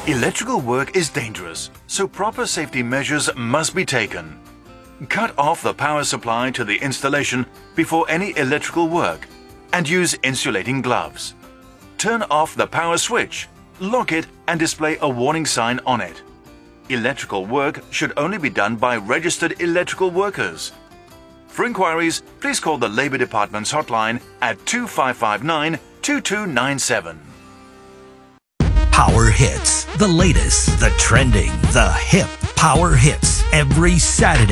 Electrical work is dangerous, so proper safety measures must be taken. Cut off the power supply to the installation before any electrical work and use insulating gloves. Turn off the power switch, lock it and display a warning sign on it. Electrical work should only be done by registered electrical workers. For inquiries, please call the Labour Department's hotline at 2559 2297. Power Hits, the latest, the trending, the hip power hits every Saturday.